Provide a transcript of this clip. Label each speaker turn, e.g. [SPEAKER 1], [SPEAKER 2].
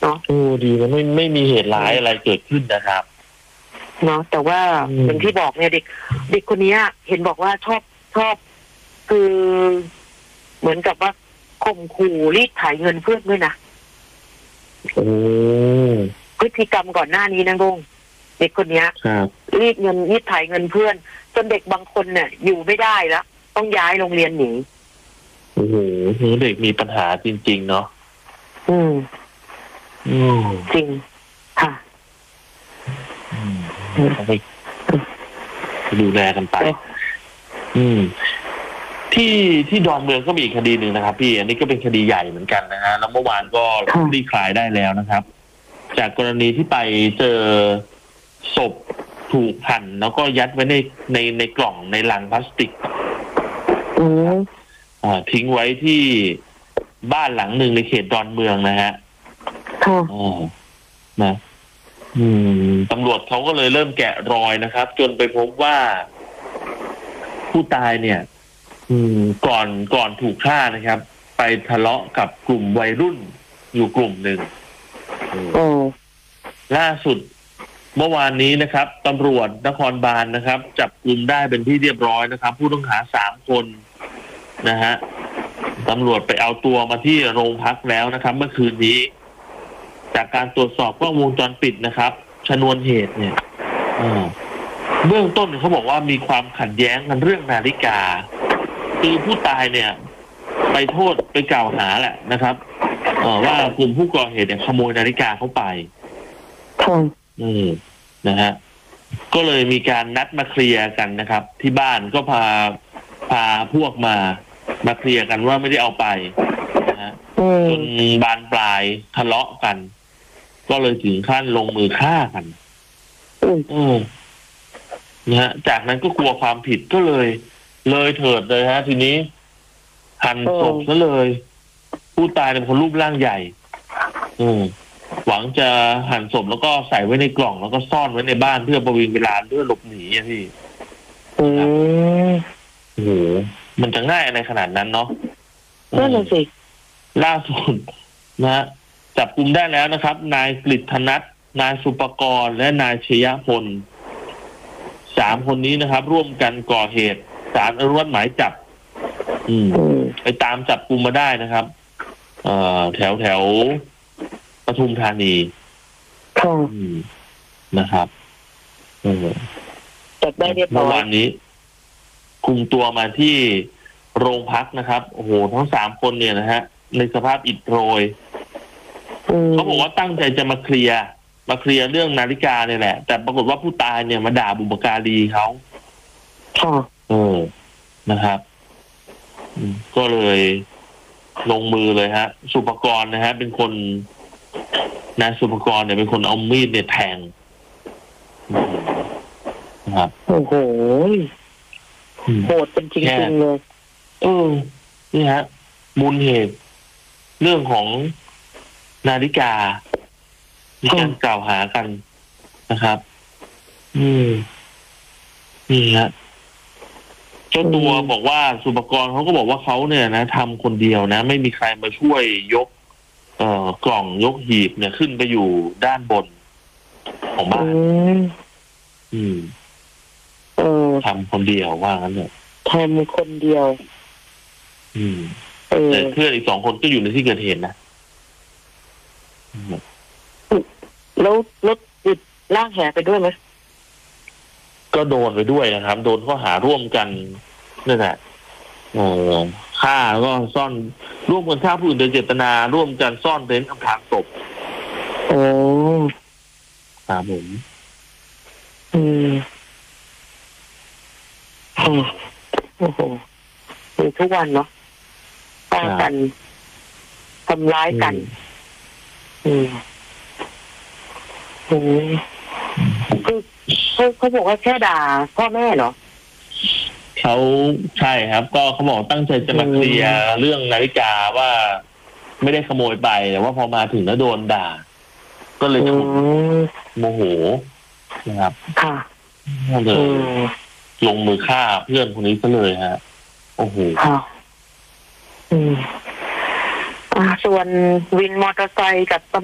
[SPEAKER 1] เนาะ
[SPEAKER 2] ดีมันไม่มีเหตุร้ายอะไรเกิดขึ้นนะครับ
[SPEAKER 1] เนาะแต่ว่าอย่างที่บอกเนี่ยเด็กคนนี้เห็นบอกว่าชอบคือเหมือนกับว่าข่มขู่รีดไถเงินเพื่อนด้วยนะพฤติกรรมก่อนหน้านี้นะลุงเด็กคนนี้รีดไถเงินเพื่อนจนเด็กบางคนเนี่ยอยู่ไม่ได้แล้วต้องย้ายโรงเรียนหนี
[SPEAKER 2] เด็กมีปัญหาจริงๆเนาะ
[SPEAKER 1] จริงค่ะ
[SPEAKER 2] ไปดูแลกันไปที่ดอนเมืองก็มีอีกคดีหนึ่งนะครับพี่อันนี้ก็เป็นคดีใหญ่เหมือนกันนะฮะแล้วเมื่อวานก็คลี่คลายได้แล้วนะครับจากกรณีที่ไปเจอศพถูกหั่นแล้วก็ยัดไว้ในกล่องในลังพลาสติกทิ้งไว้ที่บ้านหลังหนึ่งในเขตดอนเมืองนะฮะตำรวจเขาก็เลยเริ่มแกะรอยนะครับจนไปพบว่าผู้ตายเนี่ยก่อนถูกฆ่านะครับไปทะเลาะกับกลุ่มวัยรุ่นอยู่กลุ่มหนึ่งล่าสุดเมื่อวานนี้นะครับตำรวจนครบาลนะครับจับกลุ่มได้เป็นที่เรียบร้อยนะครับผู้ต้องหา3 คนนะฮะตำรวจไปเอาตัวมาที่โรงพักแล้วนะครับเมื่อคืนนี้จากการตรวจสอบกล้องวงจรปิดนะครับชนวนเหตุเนี่ยเบื้องต้นเขาบอกว่ามีความขัดแย้งกันเรื่องนาฬิกาคือผู้ตายเนี่ยไปโทษไปกล่าวหาแหละนะครับว่ากลุ่มผู้ก่อเหตุเนี่ยขโมยนาฬิกาเข้าไปนะฮะก็เลยมีการนัดมาเคลียร์กันนะครับที่บ้านก็พาพวกมาเคลียร์กันว่าไม่ได้เอาไปนะฮะจนบานปลายทะเลาะกันก็เลยถึงขั้นลงมือฆ่ากันนะฮะจากนั้นก็กลัวความผิดก็เลยเถิดเลยฮะทีนี้หั่นศพซะเลยผู้ตายเป็นคนรูปร่างใหญ่หวังจะหั่นศพแล้วก็ใส่ไว้ในกล่องแล้วก็ซ่อนไว้ในบ้านเพื่อประวิงเวลาเพื่อหลบหนีอ่ะพี่มันจะง่ายอะไรขนาดนั้นเนาะ
[SPEAKER 1] นั่นแหละสิ
[SPEAKER 2] ล่าสุดนะจับกุมได้แล้วนะครับนายกฤษณัฐนายสุปกรณ์และนายชยพล3 คนนี้นะครับร่วมกันก่อเหตุศาลอนุมัติหมายจับไปตามจับกุมมาได้นะครับแถวปทุมธานีนะครับ
[SPEAKER 1] จับได้เรียบร้อย
[SPEAKER 2] เมื่อวานนี้คุมตัวมาที่โรงพักนะครับโอ้โหทั้ง3 คนเนี่ยนะฮะในสภาพอิดโรยเขาบอกว่าตั้งใจจะมาเคลียร์เรื่องนาฬิกาเนี่ยแหละแต่ปรากฏว่าผู้ตายเนี่ยมาด่าบุพการีเขานะครับก็เลยลงมือเลยฮะสุปกรณ์นะฮะเป็นคนนายสุปกรณ์เนี่ยเป็นคนเอามีดเนี่ยแทงนะครับ
[SPEAKER 1] โอ้โหโหดเป็นจริงๆเลย
[SPEAKER 2] นี่ฮะมูลเหตุเรื่องของนาฬิกามีการกล่าวหากันนะครับนี่ฮะเจ้าตัวบอกว่าสุปกรณ์เขาก็บอกว่าเขาเนี่ยนะทำคนเดียวนะไม่มีใครมาช่วยยกกล่องยกหีบเนี่ยขึ้นไปอยู่ด้านบนของบ้านทำคนเดียวว่างั้นเนี่ย
[SPEAKER 1] ทำคนเดียว
[SPEAKER 2] แต่เพื่อนอีก2 คนก็อยู่ในที่เกิดเหตุนะ
[SPEAKER 1] แล้วรถติดลากแหไปด้วยไหม
[SPEAKER 2] ก็โดนไปด้วยนะครับโดนข้อหาร่วมกันนั่นแหละฆ่าแล้วก็ซ่อนร่วมกันฆ่าผู้อื่นโดยเจตนาร่วมกันซ่อนเร้นอำพรางศพครับผม
[SPEAKER 1] โอ้โหมีทุกวันเนาะฆ่ากันทำร้ายกันคือเขาบอกว่าแค่ด่าพ่อแม่เหรอ
[SPEAKER 2] เขาใช่ครับก็เขาบอกตั้งใจจะมาเคลียร์เรื่องนาฬิกาว่าไม่ได้ขโมยไปแต่ว่าพอมาถึงแล้วโดนด่าก็เลยฉุนโมโหนะครับ
[SPEAKER 1] ค่ะ
[SPEAKER 2] เลยลงมือฆ่าเพื่อนคนนี้ซะเลยฮะโอ้โห
[SPEAKER 1] ส่วนวินมอเตอร์ไซค์กับ